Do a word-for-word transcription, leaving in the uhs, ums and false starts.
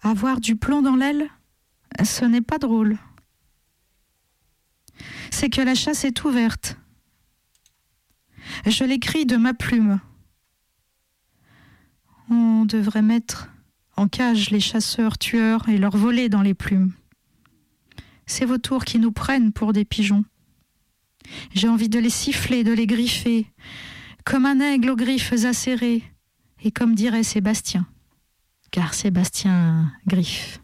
Avoir du plomb dans l'aile, ce n'est pas drôle. C'est que la chasse est ouverte. Je l'écris de ma plume. On devrait mettre en cage les chasseurs tueurs et leur voler dans les plumes. C'est vos tours qui nous prennent pour des pigeons. J'ai envie de les siffler, de les griffer, comme un aigle aux griffes acérées, et comme dirait Sébastien, car Sébastien griffe.